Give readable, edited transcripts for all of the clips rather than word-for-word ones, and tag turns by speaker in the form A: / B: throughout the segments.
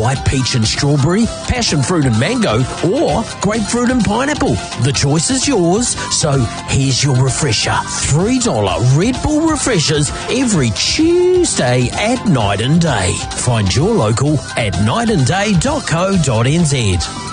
A: white peach and strawberry, passion fruit and mango, or grapefruit and pineapple. The choice is yours, so here's your refresher. $3 Red Bull refreshers every Tuesday at Night and Day. Find your local at nightandday.co.nz.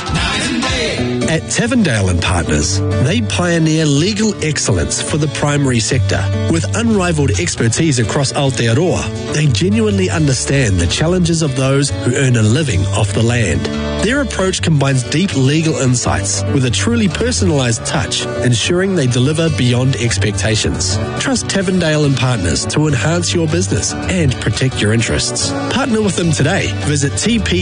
B: At Tavendale and Partners, they pioneer legal excellence for the primary sector. With unrivaled expertise across Aotearoa, they genuinely understand the challenges of those who earn a living off the land. Their approach combines deep legal insights with a truly personalised touch, ensuring they deliver beyond expectations. Trust Tavendale and Partners to enhance your business and protect your interests. Partner with them today. Visit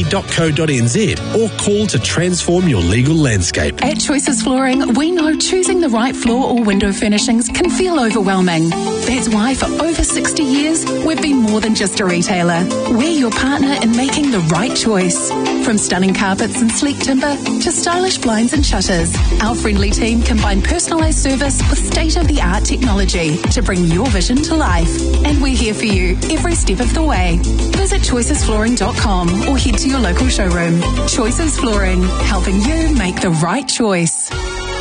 B: tp.co.nz or call to transform your legal landscape.
C: At Choices Flooring, we know choosing the right floor or window furnishings can feel overwhelming. That's why for over 60 years, we've been more than just a retailer. We're your partner in making the right choice. From stunning carpets and sleek timber to stylish blinds and shutters, our friendly team combine personalised service with state-of-the-art technology to bring your vision to life. And we're here for you every step of the way. Visit choicesflooring.com or head to your local showroom. Choices Flooring, helping you make the right choice.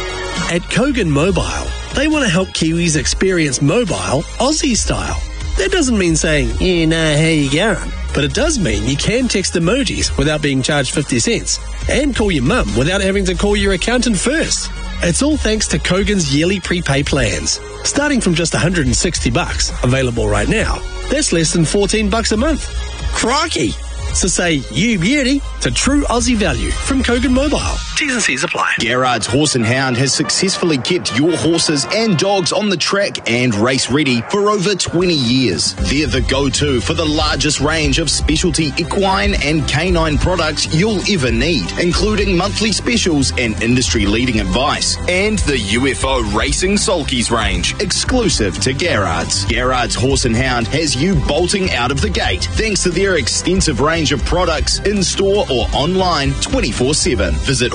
B: At Kogan Mobile, they want to help Kiwis experience mobile Aussie style. That doesn't mean saying, how you going? But it does mean you can text emojis without being charged 50 cents and call your mum without having to call your accountant first. It's all thanks to Kogan's yearly prepay plans, starting from just $160, available right now. That's less than $14 a month. Crikey! So say you beauty to true Aussie value from Kogan Mobile. T's and C's apply.
D: Garrard's Horse and Hound has successfully kept your horses and dogs on the track and race ready for over 20 years. They're the go-to for the largest range of specialty equine and canine products you'll ever need, including monthly specials and industry-leading advice. And the UFO Racing Sulkies range, exclusive to Garrard's. Garrard's Horse and Hound has you bolting out of the gate thanks to their extensive range of products in-store or online 24/7. Visit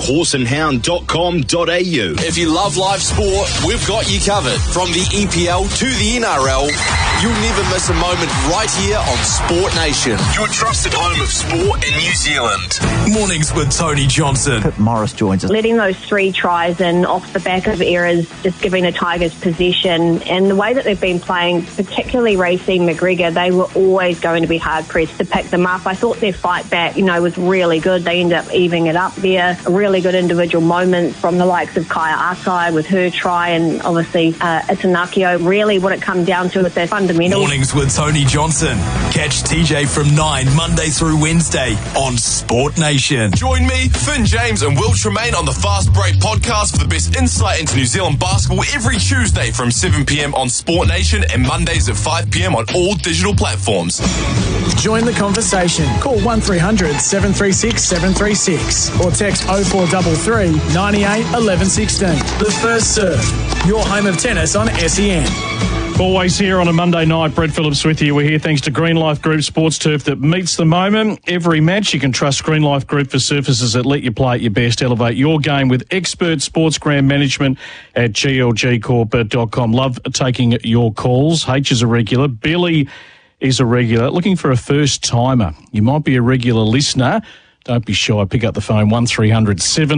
D: horseandhound.com.au.
E: If you love live sport, we've got you covered. From the EPL to the NRL, you'll never miss a moment right here on Sport Nation, your trusted home of sport in New Zealand. Mornings with Tony Johnson.
F: Pip Morris joins us.
G: Letting those 3 tries in off the back of errors, just giving the Tigers possession, and the way that they've been playing, particularly Racine McGregor, they were always going to be hard-pressed to pick them up. I thought their fight back, was really good. They ended up evening it up there. A really good individual moment from the likes of Kaya Asai with her try, and obviously Itanakio. Really what it comes down to is their fundamentals.
E: Mornings with Tony Johnson. Catch TJ from 9 Monday through Wednesday on Sport Nation. Join me, Finn James and Will Tremaine on the Fast Break podcast for the best insight into New Zealand basketball every Tuesday from 7 p.m. on Sport Nation and Mondays at 5 p.m. on all digital platforms.
H: Join the conversation. Call 1300 736 736 or text 0433 98 11 16. The First Serve, your home of tennis on SEN.
I: Always here on a Monday night. Brett Phillips with you. We're here thanks to Green Life Group Sports Turf that meets the moment. Every match you can trust Green Life Group for surfaces that let you play at your best. Elevate your game with expert sports ground management at glgcorp.com. Love taking your calls. H is a regular. Billy is a regular. Looking for a first-timer. You might be a regular listener. Don't be shy. Pick up the phone, 1300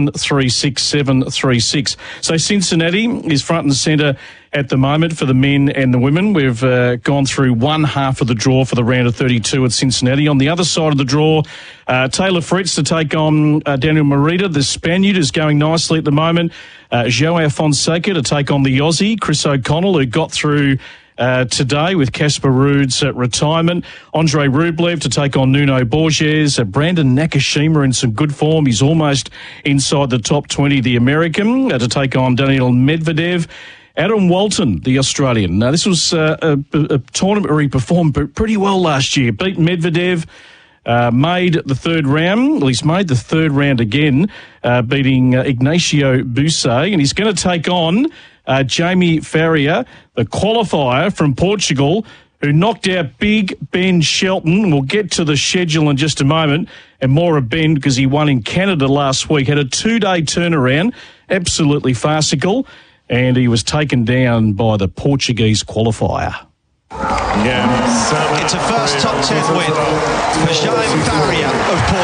I: 736 736. So Cincinnati is front and centre at the moment for the men and the women. We've gone through one half of the draw for the round of 32 at Cincinnati. On the other side of the draw, Taylor Fritz to take on Daniel Morita. The Spaniard is going nicely at the moment. Joao Fonseca to take on the Aussie, Chris O'Connell, who got through today with Casper Ruud's retirement. Andre Rublev to take on Nuno Borges. Brandon Nakashima in some good form. He's almost inside the top 20. The American to take on Daniil Medvedev. Adam Walton, the Australian. Now, this was a tournament where he performed pretty well last year. Beat Medvedev. Made the third round. Well, he's made the third round again, beating Ignacio Busé. And he's going to take on Jamie Farrier, the qualifier from Portugal, who knocked out Big Ben Shelton. We'll get to the schedule in just a moment, and more of Ben because he won in Canada last week. Had a 2-day turnaround, absolutely farcical, and he was taken down by the Portuguese qualifier.
J: It's a first top 10 win for Jamie Farrier of Portugal.